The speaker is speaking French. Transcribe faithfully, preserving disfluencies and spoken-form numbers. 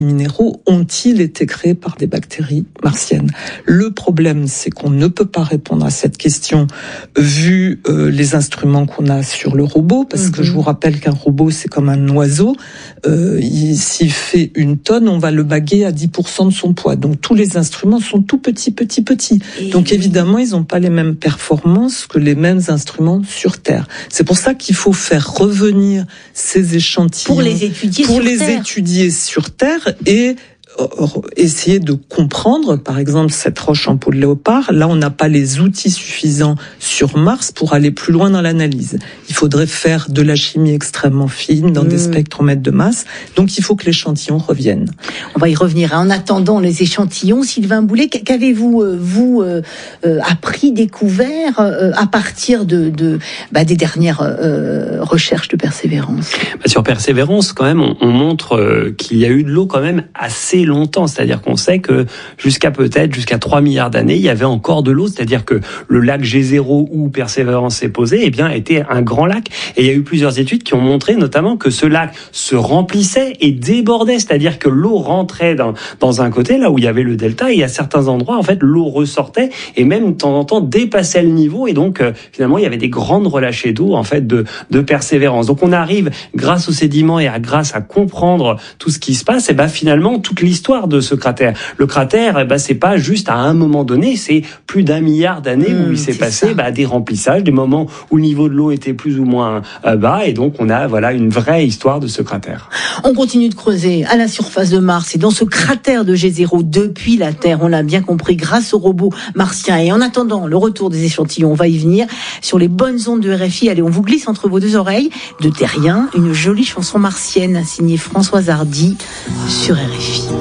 minéraux ont-ils été créés par des bactéries martiennes? Le problème, c'est qu'on ne peut pas répondre à cette question vu euh, les instruments qu'on a sur le robot, parce mmh. que je vous rappelle qu'un robot, c'est comme un oiseau. Euh, il, s'il fait une tonne, on va le baguer à dix pour cent de son poids. Donc tous les instruments sont tout petits, petits, petits. Et Donc évidemment, ils n'ont pas les mêmes performances que les mêmes instruments sur Terre. C'est pour ça qu'il faut faire revenir ces échantillons pour les étudier pour sur les Terre. étudier sur Terre. Et essayer de comprendre, par exemple, cette roche en peau de léopard. Là, on n'a pas les outils suffisants sur Mars pour aller plus loin dans l'analyse. Il faudrait faire de la chimie extrêmement fine dans mmh. des spectromètres de masse. Donc, il faut que l'échantillon revienne. On va y revenir. En attendant les échantillons, Sylvain Boulet, qu'avez-vous, vous, euh, appris, découvert euh, à partir de, de bah, des dernières euh, recherches de Persévérance? Bah, sur Persévérance, quand même, on, on montre euh, qu'il y a eu de l'eau quand même assez longtemps, c'est-à-dire qu'on sait que jusqu'à peut-être jusqu'à trois milliards d'années, il y avait encore de l'eau, c'est-à-dire que le lac G zéro où Persévérance s'est posé, eh bien, était un grand lac. Et il y a eu plusieurs études qui ont montré notamment que ce lac se remplissait et débordait, c'est-à-dire que l'eau rentrait dans, dans un côté, là où il y avait le delta, et à certains endroits, en fait, l'eau ressortait et même de temps en temps dépassait le niveau, et donc euh, finalement, il y avait des grandes relâchées d'eau, en fait, de, de Persévérance. Donc on arrive, grâce aux sédiments et à, grâce à comprendre tout ce qui se passe, et ben finalement, toute l'histoire de ce cratère. Le cratère, eh ben, c'est pas juste à un moment donné, c'est plus d'un milliard d'années mmh, où il s'est passé bah, des remplissages, des moments où le niveau de l'eau était plus ou moins euh, bas, et donc on a voilà une vraie histoire de ce cratère. On continue de creuser à la surface de Mars et dans ce cratère de G zéro depuis la Terre, on l'a bien compris, grâce aux robots martiens. Et en attendant le retour des échantillons, on va y venir sur les bonnes ondes de R F I. Allez, on vous glisse entre vos deux oreilles de Terrien une jolie chanson martienne signée Françoise Hardy sur R F I.